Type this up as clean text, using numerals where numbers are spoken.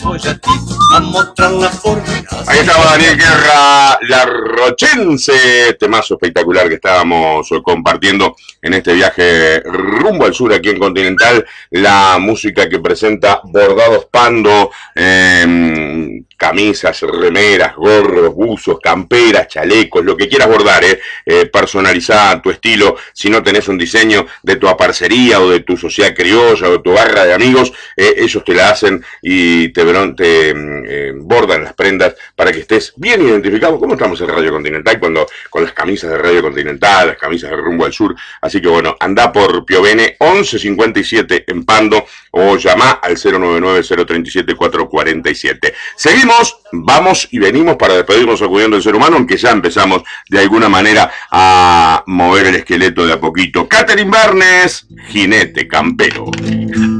voy a ti a mostrar la forma. Ahí estaba Daniel Guerra, la Rochense, temazo espectacular que estábamos compartiendo en este viaje rumbo al sur aquí en Continental. La música que presenta Bordados Pando, camisas, remeras, gorros, buzos, camperas, chalecos, lo que quieras bordar, personalizá tu estilo. Si no tenés un diseño de tu aparcería o de tu sociedad criolla o de tu barra de amigos, ellos te la hacen y te bordan las prendas para que estés bien identificado, como estamos en Radio Continental, con las camisas de Radio Continental, las camisas de Rumbo al Sur. Así que bueno, andá por Piovene 1157 en Pando o llama al 099-037-447. Seguimos, vamos y venimos para despedirnos acudiendo del ser humano, aunque ya empezamos de alguna manera a mover el esqueleto de a poquito. Catherine Barnes, jinete campero.